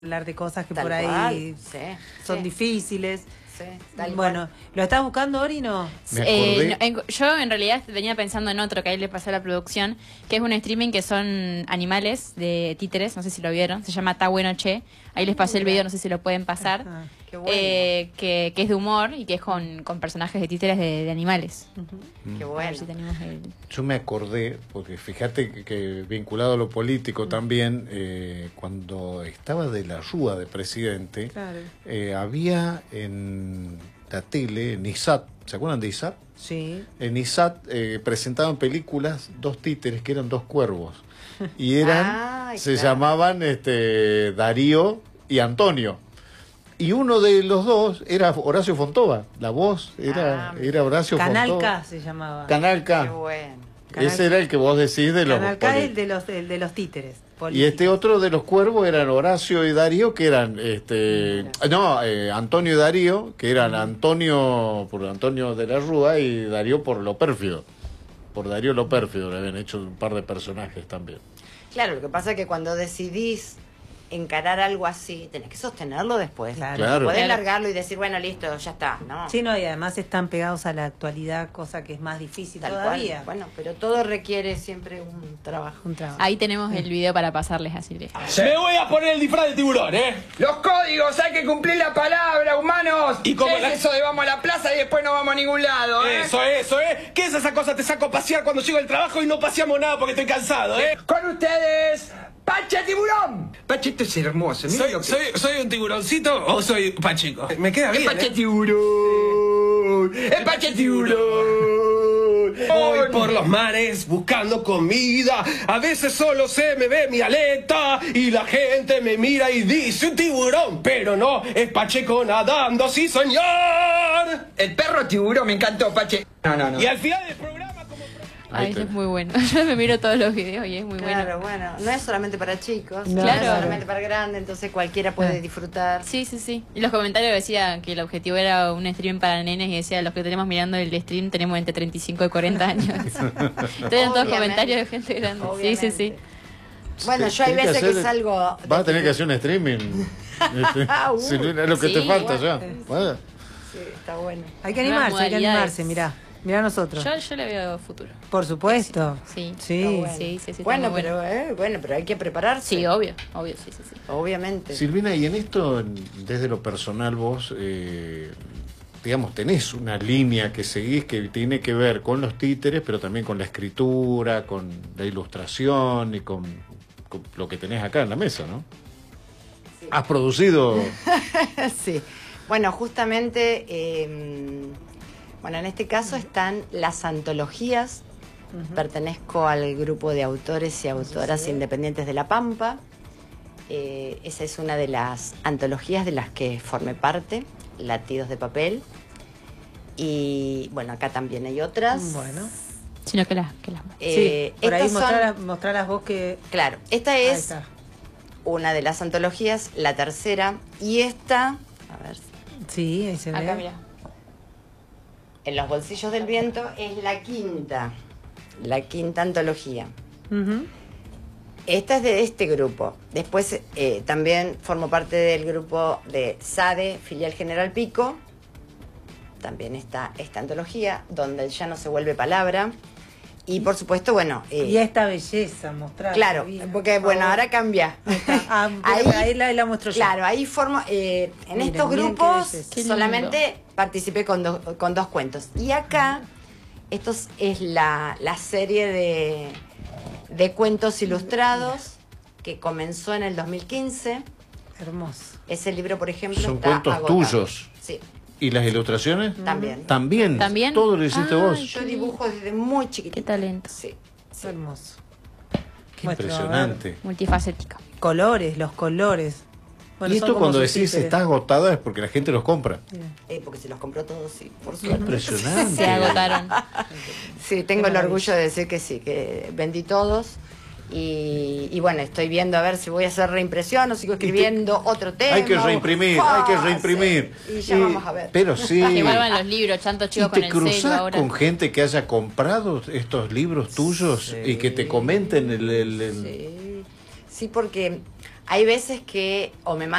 hablar de cosas que Tal por ahí cual. son difíciles. Sí, tal bueno, cual. ¿lo estás buscando, Ori, no? Yo en realidad venía pensando en otro que ahí le pasé a la producción, que es un streaming que son animales de títeres, no sé si lo vieron, se llama Ta Bueno Che. Ahí les pasé el video, no sé si lo pueden pasar. Ajá. Qué bueno. Que es de humor y que es con personajes de títeres de animales. Qué A bueno. ver si tenemos el... Yo me acordé, porque fíjate que vinculado a lo político también, cuando estaba de la Rúa de presidente, Claro. había en la tele, en ISAT, ¿se acuerdan de ISAT? Sí. En ISAT presentaban películas, dos títeres que eran dos cuervos, y eran, Ay, se claro. llamaban Darío y Antonio. Y uno de los dos era Horacio Fontova, la voz era Horacio Canal Fontova. K se llamaba. Canal K. Qué bueno. Canal- Ese era el que vos decís de los Canal K es políticos. el de los títeres. Y políticos. este otro de los cuervos eran Horacio y Darío, que eran Antonio y Darío, que eran Antonio por Antonio de la Rúa y Darío por lo pérfido. Por Darío lo pérfido, le habían hecho un par de personajes también. Claro, lo que pasa es que cuando decidís encarar algo así, tenés que sostenerlo después. Claro. Podés Claro. largarlo y decir, bueno, listo, ya está, ¿no? Sí, no, y además están pegados a la actualidad, cosa que es más difícil Tal todavía. cual. Bueno, pero todo requiere siempre un trabajo. Un trabajo. Ahí tenemos el video para pasarles a Silvia. Me voy a poner el disfraz de tiburón, ¿eh? Los códigos, hay que cumplir la palabra, humanos. Y como ¿Qué es la- eso de vamos a la plaza y después no vamos a ningún lado, eh? Eso, ¿eh? ¿Qué es esa cosa? Te saco a pasear cuando llego del trabajo y no paseamos nada porque estoy cansado, ¿eh? Con ustedes, Pache Tiburón. Pachito es hermoso, mira lo que- ¿Soy un tiburoncito o soy Pacheco? Me queda ¡Es bien, Pache ¿eh? Tiburón! ¡Es Pache Tiburón! Voy por los mares buscando comida. A veces solo se me ve mi aleta y la gente me mira y dice un tiburón. Pero no, es Pacheco nadando, sí señor. El perro tiburón, me encantó, Pache. No. Y al final del programa, como... Ay, Ahí ese te- es muy bueno. Yo me miro todos los videos y es muy Claro, bueno. bueno, no es solamente para chicos, No. no es Claro. solamente para grandes, entonces cualquiera puede disfrutar. Sí. Y los comentarios decían que el objetivo era un stream para nenes y decía, los que tenemos mirando el stream tenemos entre 35 y 40 años. Entonces eran todos Obviamente. comentarios de gente grande. Obviamente. Sí. Bueno, yo hay Tenés veces que hacer- salgo... Vas a tener que hacer un streaming. Silvina, es lo que Sí, te falta igual. ya. Bueno. Sí, está bueno. Hay que Nuevas animarse, modalidades. mirá. Mirá nosotros. Yo le veo futuro. Por supuesto. Sí. Sí. Está bueno. Sí, está Bueno, muy pero hay que prepararse. Sí, obvio, sí. Obviamente. Silvina, y en esto, desde lo personal, vos, digamos, tenés una línea que seguís que tiene que ver con los títeres, pero también con la escritura, con la ilustración y con lo que tenés acá en la mesa, ¿no? Sí. Has producido... Sí. Bueno, justamente, bueno, en este caso están las antologías. Pertenezco al grupo de autores y autoras independientes de La Pampa. Esa es una de las antologías de las que formé parte, Latidos de Papel. Y bueno, acá también hay otras. Bueno. Sino que las Sí, por ahí estas son- mostrarás vos que... Claro, esta Ahí es está. una de las antologías, la tercera. Y esta, a ver, Sí, ahí se ve. acá, mira. En los bolsillos del viento, es la quinta antología. Ujú. Esta es de este grupo. Después también formo parte del grupo de SADE, filial General Pico. También está esta antología, donde ya no se vuelve palabra. Y por supuesto, bueno... Y esta belleza, mostrar. claro, porque bueno, ahora cambia. Ah, ahí la muestro yo. Claro, ahí formo... en Miren, estos miren qué grupos belleza. Qué lindo. solamente participé con dos cuentos. Y acá, esto es la serie de cuentos ilustrados que comenzó en el 2015. Hermoso. Ese libro, por ejemplo, Son está cuentos agotado. tuyos. Sí, ¿Y las ilustraciones? también. También. Todo lo hiciste Ay, vos. Yo dibujo desde muy chiquitita. Qué talento. Sí. Hermoso. Qué Muestro, impresionante. Multifacética. Colores, los colores. Bueno, Y son esto como cuando sus decís títeres. está agotada es porque la gente los compra. Porque se los compró todos, sí, por Qué suerte. impresionante. Se agotaron. Sí, tengo el orgullo de decir que sí, que vendí todos. Y bueno, estoy viendo a ver si voy a hacer reimpresión o sigo escribiendo otro tema. Hay que reimprimir, hay que reimprimir. Sí, y ya vamos a ver. Pero sí. Que vuelvan los libros, tantos ¿Y chicos con te el sello cruzás ahora. con gente que haya comprado estos libros tuyos y que te comenten Sí, sí, porque hay veces que o me